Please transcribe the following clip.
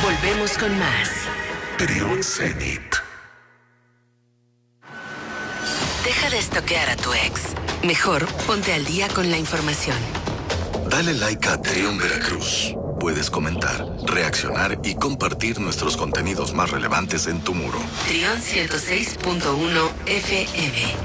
Volvemos con más. Trión Zenit. Deja de estoquear a tu ex. Mejor ponte al día con la información. Dale like a Trión Veracruz. Puedes comentar, reaccionar y compartir nuestros contenidos más relevantes en tu muro. Trión 106.1 FM.